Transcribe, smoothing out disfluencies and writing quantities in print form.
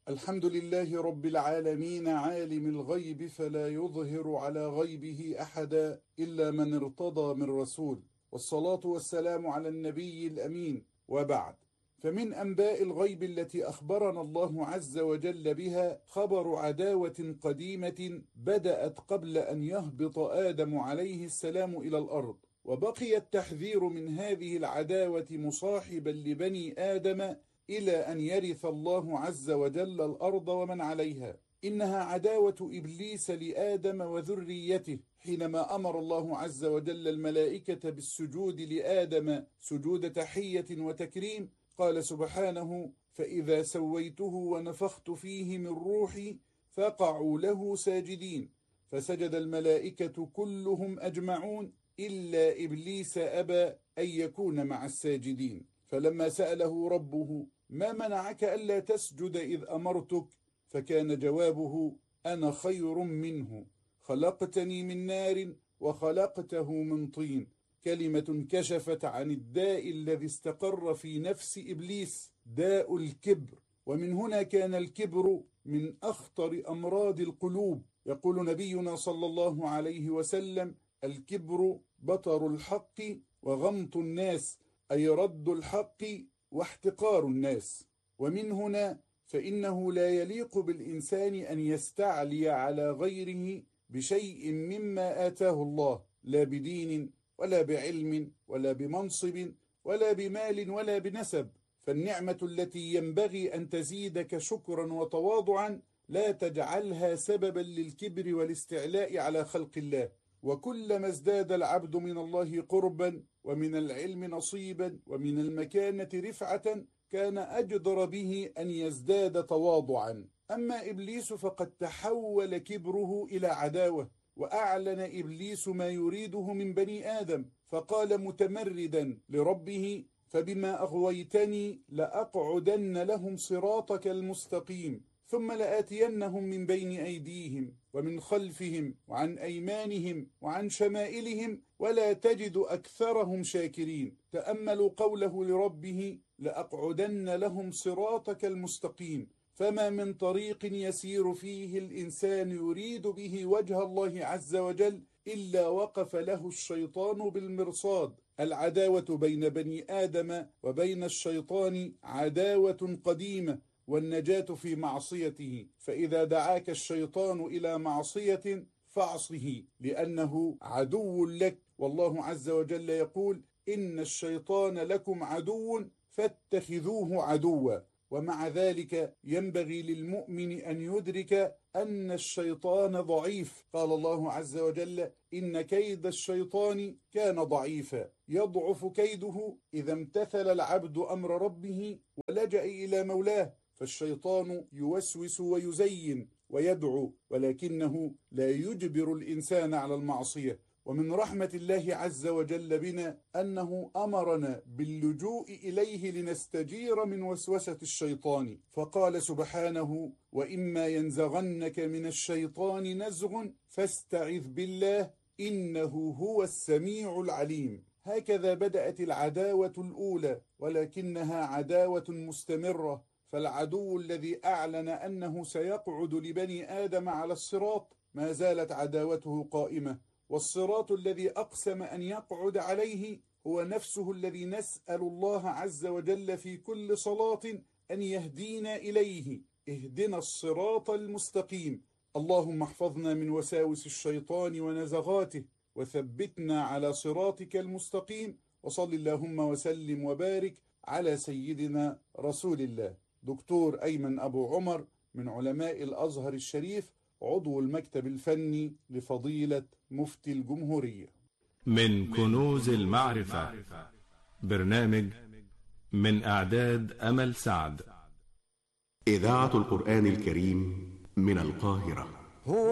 الحمد لله رب العالمين عالم الغيب فلا يظهر على غيبه أحدا إلا من ارتضى من رسول، والصلاة والسلام على النبي الأمين. وبعد، فمن أنباء الغيب التي أخبرنا الله عز وجل بها خبر عداوة قديمة بدأت قبل أن يهبط آدم عليه السلام إلى الأرض، وبقي التحذير من هذه العداوة مصاحبا لبني آدم إلى أن يرث الله عز وجل الأرض ومن عليها. إنها عداوة إبليس لآدم وذريته، حينما أمر الله عز وجل الملائكة بالسجود لآدم سجود تحية وتكريم، قال سبحانه: فإذا سويته ونفخت فيه من روحي فقعوا له ساجدين، فسجد الملائكة كلهم أجمعون إلا إبليس أبى أن يكون مع الساجدين. فلما سأله ربه: ما منعك ألا تسجد إذ أمرتك؟ فكان جوابه: أنا خير منه، خلقتني من نار وخلقته من طين. كلمة كشفت عن الداء الذي استقر في نفس إبليس، داء الكبر. ومن هنا كان الكبر من أخطر أمراض القلوب. يقول نبينا صلى الله عليه وسلم: الكبر بطر الحق وغمط الناس، أي رد الحق واحتقار الناس. ومن هنا فإنه لا يليق بالإنسان أن يستعلي على غيره بشيء مما آتاه الله، لا بدين ولا بعلم ولا بمنصب ولا بمال ولا بنسب. فالنعمة التي ينبغي أن تزيدك شكرا وتواضعا لا تجعلها سببا للكبر والاستعلاء على خلق الله. وكلما ازداد العبد من الله قربا ومن العلم نصيبا ومن المكانة رفعة كان أجدر به أن يزداد تواضعا. أما إبليس فقد تحول كبره إلى عداوة، وأعلن إبليس ما يريده من بني آدم، فقال متمردا لربه: فبما أغويتني لأقعدن لهم صراطك المستقيم، ثم لآتينهم من بين أيديهم ومن خلفهم وعن أيمانهم وعن شمائلهم ولا تجد أكثرهم شاكرين. تأملوا قوله لربه: لأقعدن لهم صراطك المستقيم. فما من طريق يسير فيه الإنسان يريد به وجه الله عز وجل إلا وقف له الشيطان بالمرصاد. العداوة بين بني آدم وبين الشيطان عداوة قديمة، والنجاة في معصيته. فإذا دعاك الشيطان إلى معصية فاعصه، لأنه عدو لك. والله عز وجل يقول: إن الشيطان لكم عدو فاتخذوه عدوا. ومع ذلك ينبغي للمؤمن أن يدرك أن الشيطان ضعيف. قال الله عز وجل: إن كيد الشيطان كان ضعيفا، يضعف كيده إذا امتثل العبد أمر ربه ولجأ إلى مولاه. فالشيطان يوسوس ويزين ويدعو، ولكنه لا يجبر الإنسان على المعصية. ومن رحمة الله عز وجل بنا أنه أمرنا باللجوء إليه لنستجير من وسوسة الشيطان، فقال سبحانه: وإما ينزغنك من الشيطان نزغ فاستعذ بالله إنه هو السميع العليم. هكذا بدأت العداوة الأولى، ولكنها عداوة مستمرة. فالعدو الذي أعلن أنه سيقعد لبني آدم على الصراط ما زالت عداوته قائمة، والصراط الذي أقسم أن يقعد عليه هو نفسه الذي نسأل الله عز وجل في كل صلاة أن يهدينا إليه. اهدنا الصراط المستقيم. اللهم احفظنا من وساوس الشيطان ونزغاته، وثبتنا على صراطك المستقيم. وصل اللهم وسلم وبارك على سيدنا رسول الله. دكتور أيمن أبو عمر، من علماء الأزهر الشريف، عضو المكتب الفني لفضيلة مفتي الجمهورية. من كنوز المعرفة، برنامج من إعداد أمل سعد. إذاعة القرآن الكريم من القاهرة.